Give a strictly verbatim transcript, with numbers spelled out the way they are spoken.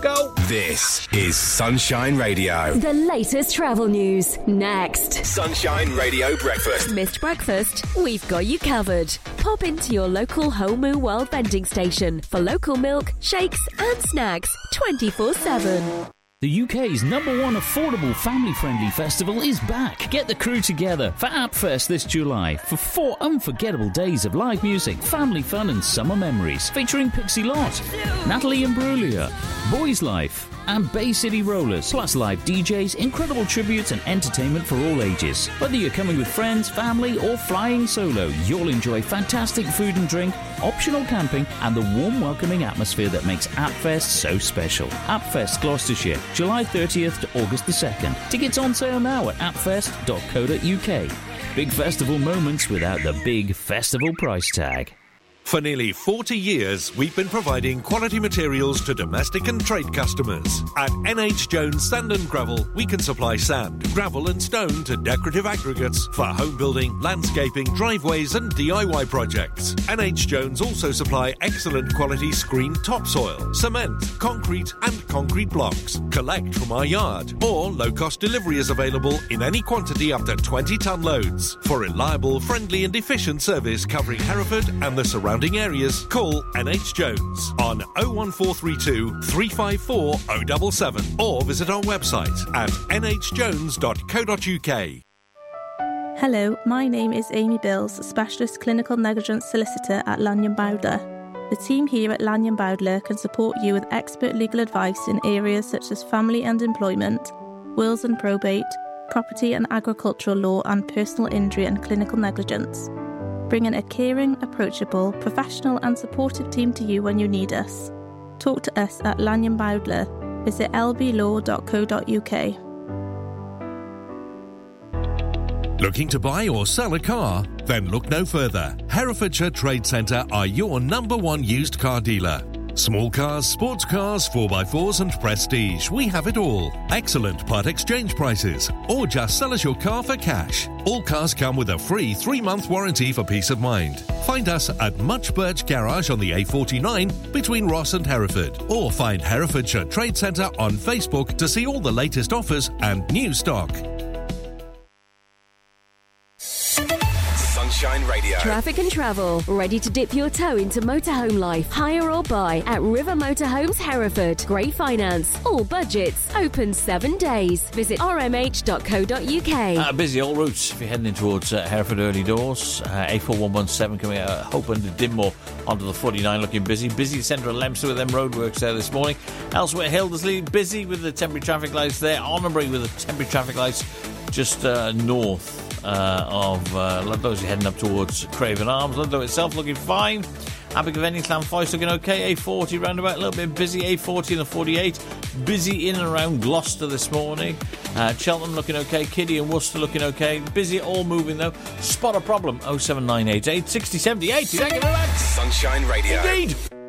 Go! This is Sunshine Radio. The latest travel news, next. Sunshine Radio Breakfast. Missed breakfast? We've got you covered. Pop into your local Homu World vending station for local milk, shakes and snacks twenty-four seven. The U K's number one affordable family-friendly festival is back. Get the crew together for AppFest this July for four unforgettable days of live music, family fun and summer memories featuring Pixie Lott, Natalie Imbruglia, Boys Life and Bay City Rollers, plus live D Js, incredible tributes and entertainment for all ages. Whether you're coming with friends, family or flying solo, you'll enjoy fantastic food and drink, optional camping and the warm welcoming atmosphere that makes AppFest so special. AppFest Gloucestershire, July thirtieth to August the second. Tickets on sale now at appfest dot co dot uk. Big festival moments without the big festival price tag. For nearly forty years, we've been providing quality materials to domestic and trade customers. At N H Jones Sand and Gravel, we can supply sand, gravel and stone to decorative aggregates for home building, landscaping, driveways and D I Y projects. N H Jones also supply excellent quality screened topsoil, cement, concrete and concrete blocks. Collect from our yard or low-cost delivery is available in any quantity up to twenty tonne loads. For reliable, friendly and efficient service covering Hereford and the surrounding areas, call N H Jones on oh one four three two, three five four, oh seven seven or visit our website at n h jones dot co dot uk. Hello, my name is Amy Bills, Specialist Clinical Negligence Solicitor at Lanyon Bowdler. The team here at Lanyon Bowdler can support you with expert legal advice in areas such as family and employment, wills and probate, property and agricultural law and personal injury and clinical negligence. Bringing a caring, approachable, professional and supportive team to you when you need us. Talk to us at Lanyon Bowdler. Visit l b law dot co dot uk. Looking to buy or sell a car? Then look no further. Herefordshire Trade Centre are your number one used car dealer. Small cars, sports cars, four by fours and prestige. We have it all. Excellent part exchange prices. Or just sell us your car for cash. All cars come with a free three-month warranty for peace of mind. Find us at Much Birch Garage on the A forty-nine between Ross and Hereford. Or find Herefordshire Trade Centre on Facebook to see all the latest offers and new stock. Sunshine Radio. Traffic and travel. Ready to dip your toe into motorhome life? Hire or buy at River Motorhomes Hereford. Great finance. All budgets. Open seven days. Visit r m h dot co dot uk. Uh, busy all routes if you're heading in towards uh, Hereford early doors. Uh, A four one one seven coming out of Hope under Dinmore onto the forty-nine looking busy. Busy centre of Leominster with them roadworks there this morning. Elsewhere, Hildersley busy with the temporary traffic lights there. Arnbury with the temporary traffic lights just uh, north. Uh, of uh, Ludlow as you're heading up towards Craven Arms. Ludlow itself looking fine. Abergavenny, Llanfoyce looking okay. A forty roundabout a little bit busy. A forty and the forty-eight busy in and around Gloucester this morning. Uh, Cheltenham looking okay. Kiddy and Worcester looking okay. Busy, all moving though. Spot a problem. oh seven nine eight eight, six oh seven eight. Thank you very much. Sunshine Radio. Indeed.